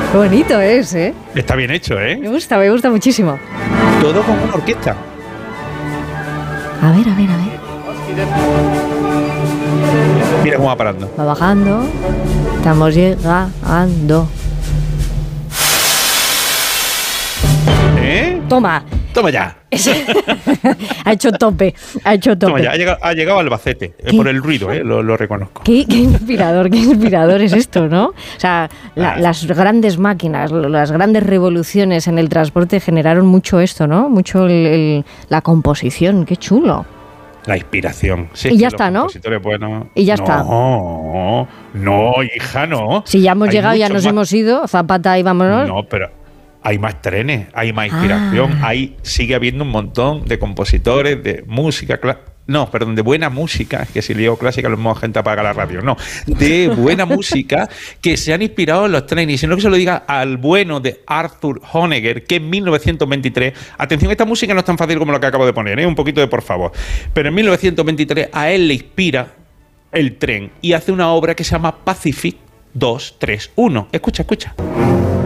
Qué bonito es, ¿eh? Está bien hecho, ¿eh? Me gusta muchísimo. Todo con una orquesta. A ver. Mira cómo va parando. Va bajando. Estamos llegando. Toma. Toma ya. Ha hecho tope. Toma ya, ha llegado a Albacete. Por el ruido, lo reconozco. Qué inspirador es esto, ¿no? O sea, las grandes máquinas, las grandes revoluciones en el transporte generaron mucho esto, ¿no? Mucho la composición. Qué chulo. La inspiración. Sí, y ya está, ¿no? Buenos. Y ya está. No, hija, no. Si ya hemos llegado, ya nos hemos ido, Zapata y vámonos. No, pero hay más trenes, hay más inspiración, sigue habiendo un montón de compositores de música de buena música, que si leo clásica lo mismo gente apaga la radio, no, de buena música que se han inspirado en los trenes, y si no que se lo diga al bueno de Arthur Honegger, que en 1923, atención, esta música no es tan fácil como lo que acabo de poner, un poquito de por favor, pero en 1923 a él le inspira el tren y hace una obra que se llama Pacific 231. Escucha.